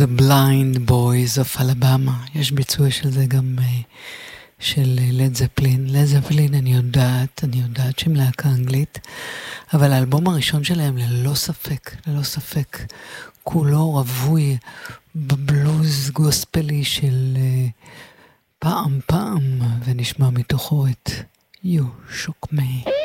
The Blind Boys of Alabama. יש ביצוע של זה גם של לד זפלין. לד זפלין אני יודעת שהם להקה אנגלית, אבל האלבום הראשון שלהם ללא ספק, כולו רווי בבלוז גוספלי של פעם, ונשמע מתוכו את You Shook Me.